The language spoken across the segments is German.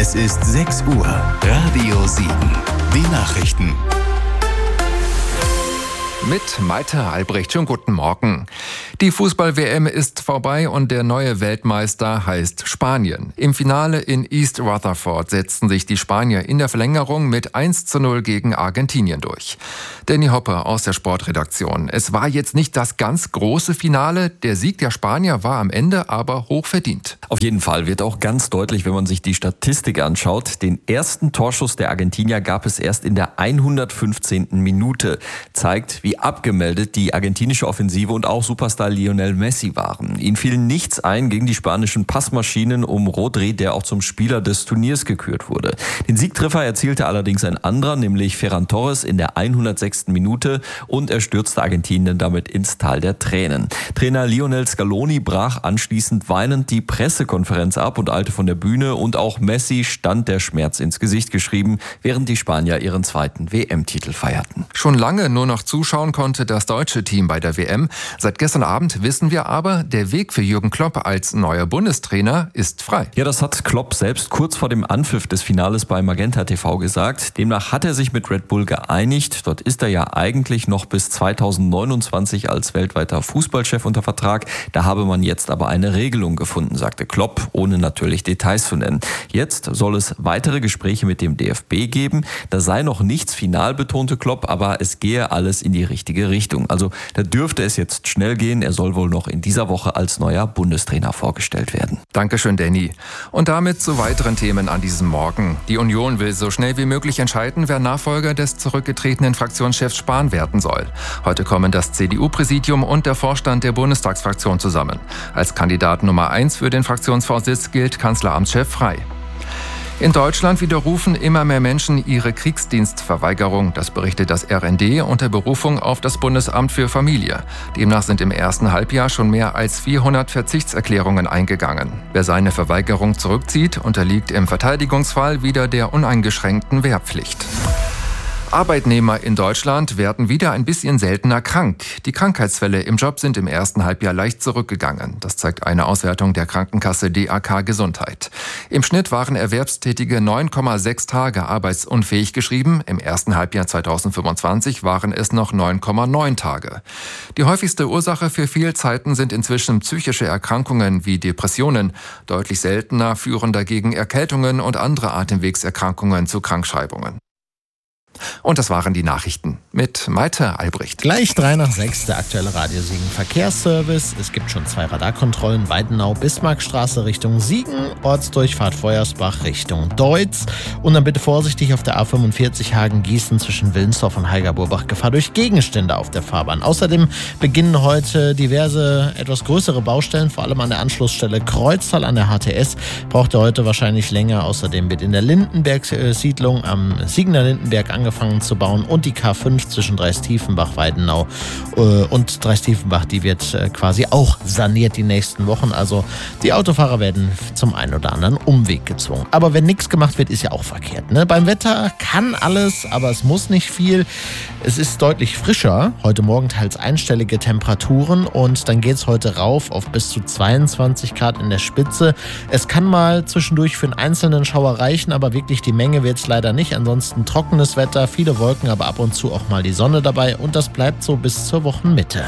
Es ist 6 Uhr. Radio Siegen. Die Nachrichten. Mit Malte Albrecht. Schönen guten Morgen. Die Fußball-WM ist vorbei und der neue Weltmeister heißt Spanien. Im Finale in East Rutherford setzten sich die Spanier in der Verlängerung mit 1:0 gegen Argentinien durch. Danny Hopper aus der Sportredaktion. Es war jetzt nicht das ganz große Finale. Der Sieg der Spanier war am Ende aber hochverdient. Auf jeden Fall wird auch ganz deutlich, wenn man sich die Statistik anschaut. Den ersten Torschuss der Argentinier gab es erst in der 115. Minute. Zeigt, wie abgemeldet die argentinische Offensive und auch Superstar Lionel Messi waren. Ihnen fiel nichts ein gegen die spanischen Passmaschinen um Rodri, der auch zum Spieler des Turniers gekürt wurde. Den Siegtreffer erzielte allerdings ein anderer, nämlich Ferran Torres in der 106. Minute und er stürzte Argentinien damit ins Tal der Tränen. Trainer Lionel Scaloni brach anschließend weinend die Pressekonferenz ab und eilte von der Bühne und auch Messi stand der Schmerz ins Gesicht geschrieben, während die Spanier ihren zweiten WM-Titel feierten. Schon lange nur noch zuschauen konnte das deutsche Team bei der WM. Seit gestern Abend wissen wir aber, der Weg für Jürgen Klopp als neuer Bundestrainer ist frei. Ja, das hat Klopp selbst kurz vor dem Anpfiff des Finales bei Magenta TV gesagt. Demnach hat er sich mit Red Bull geeinigt. Dort ist er ja eigentlich noch bis 2029 als weltweiter Fußballchef unter Vertrag. Da habe man jetzt aber eine Regelung gefunden, sagte Klopp, ohne natürlich Details zu nennen. Jetzt soll es weitere Gespräche mit dem DFB geben. Da sei noch nichts final, betonte Klopp, aber es gehe alles in die richtige Richtung. Also da dürfte es jetzt schnell gehen. Er soll wohl noch in dieser Woche als neuer Bundestrainer vorgestellt werden. Dankeschön, Danny. Und damit zu weiteren Themen an diesem Morgen. Die Union will so schnell wie möglich entscheiden, wer Nachfolger des zurückgetretenen Fraktionschefs Spahn werden soll. Heute kommen das CDU-Präsidium und der Vorstand der Bundestagsfraktion zusammen. Als Kandidat Nummer 1 für den Fraktionsvorsitz gilt Kanzleramtschef Frey. In Deutschland widerrufen immer mehr Menschen ihre Kriegsdienstverweigerung. Das berichtet das RND unter Berufung auf das Bundesamt für Familie. Demnach sind im ersten Halbjahr schon mehr als 400 Verzichtserklärungen eingegangen. Wer seine Verweigerung zurückzieht, unterliegt im Verteidigungsfall wieder der uneingeschränkten Wehrpflicht. Arbeitnehmer in Deutschland werden wieder ein bisschen seltener krank. Die Krankheitsfälle im Job sind im ersten Halbjahr leicht zurückgegangen. Das zeigt eine Auswertung der Krankenkasse DAK Gesundheit. Im Schnitt waren Erwerbstätige 9,6 Tage arbeitsunfähig geschrieben. Im ersten Halbjahr 2025 waren es noch 9,9 Tage. Die häufigste Ursache für Fehlzeiten sind inzwischen psychische Erkrankungen wie Depressionen. Deutlich seltener führen dagegen Erkältungen und andere Atemwegserkrankungen zu Krankschreibungen. Und das waren die Nachrichten mit Malte Albrecht. Gleich 3 nach 6, der aktuelle Radio Siegen Verkehrsservice. Es gibt schon 2 Radarkontrollen. Weidenau, Bismarckstraße Richtung Siegen, Ortsdurchfahrt Feuersbach Richtung Deutz. Und dann bitte vorsichtig auf der A45 Hagen-Gießen zwischen Wilnsdorf und Heigerburbach. Gefahr durch Gegenstände auf der Fahrbahn. Außerdem beginnen heute diverse, etwas größere Baustellen, vor allem an der Anschlussstelle Kreuztal an der HTS. Braucht ihr heute wahrscheinlich länger. Außerdem wird in der Lindenberg-Siedlung am Siegener Lindenberg angefangen zu bauen und die K5 zwischen Dreistiefenbach-Weidenau und Dreistiefenbach, die wird quasi auch saniert die nächsten Wochen. Also die Autofahrer werden zum einen oder anderen Umweg gezwungen. Aber wenn nichts gemacht wird, ist ja auch verkehrt, ne? Beim Wetter kann alles, aber es muss nicht viel. Es ist deutlich frischer. Heute Morgen teils einstellige Temperaturen und dann geht es heute rauf auf bis zu 22 Grad in der Spitze. Es kann mal zwischendurch für einen einzelnen Schauer reichen, aber wirklich die Menge wird es leider nicht. Ansonsten trockenes Wetter, viele Wolken, aber ab und zu auch mal die Sonne dabei und das bleibt so bis zur Wochenmitte.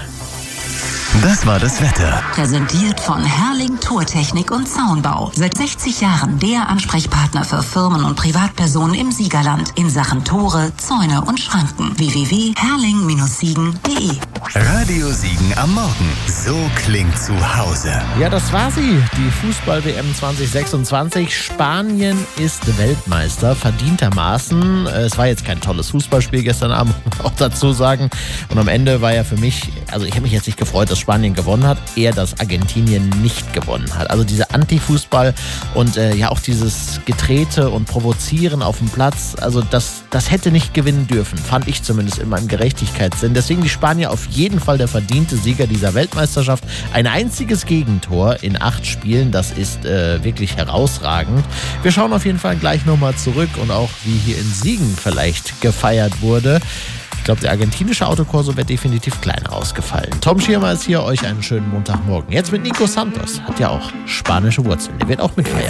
Das war das Wetter. Präsentiert von Herrling Tortechnik und Zaunbau. Seit 60 Jahren der Ansprechpartner für Firmen und Privatpersonen im Siegerland in Sachen Tore, Zäune und Schranken. www.herrling-siegen.de. Radio Siegen am Morgen. So klingt zu Hause. Ja, das war sie, die Fußball-WM 2026. Spanien ist Weltmeister, verdientermaßen. Es war jetzt kein tolles Fußballspiel gestern Abend, muss man auch dazu sagen. Und am Ende war ja für mich, also ich habe mich jetzt nicht gefreut, dass Spanien gewonnen hat, eher, dass Argentinien nicht gewonnen hat. Also dieser Anti-Fußball und ja auch dieses Getrete und Provozieren auf dem Platz, also das hätte nicht gewinnen dürfen, fand ich zumindest in meinem Gerechtigkeitssinn. Deswegen die Spanier auf jeden Fall der verdiente Sieger dieser Weltmeisterschaft. Ein einziges Gegentor in 8 Spielen, das ist wirklich herausragend. Wir schauen auf jeden Fall gleich nochmal zurück und auch, wie hier in Siegen vielleicht gefeiert wurde. Ich glaube, der argentinische Autokorso wird definitiv kleiner ausgefallen. Tom Schirmer ist hier, euch einen schönen Montagmorgen. Jetzt mit Nico Santos, hat ja auch spanische Wurzeln. Der wird auch mitfeiern.